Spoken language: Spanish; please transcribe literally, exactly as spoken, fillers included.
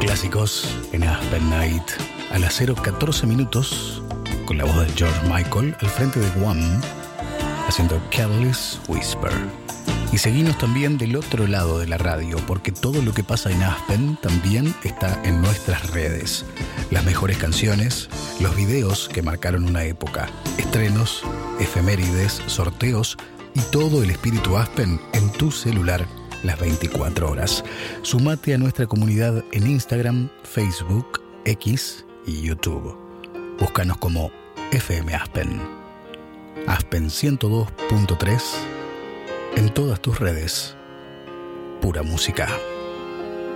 Clásicos en Aspen Night a las cero catorce minutos con la voz de George Michael al frente de One haciendo Careless Whisper. Y seguimos también del otro lado de la radio, porque todo lo que pasa en Aspen también está en nuestras redes. Las mejores canciones, los videos que marcaron una época, estrenos, efemérides, sorteos y todo el espíritu Aspen en tu celular las veinticuatro horas. Sumate a nuestra comunidad en Instagram, Facebook, X y YouTube. Búscanos como F M Aspen. Aspen ciento dos punto tres en todas tus redes. Pura música.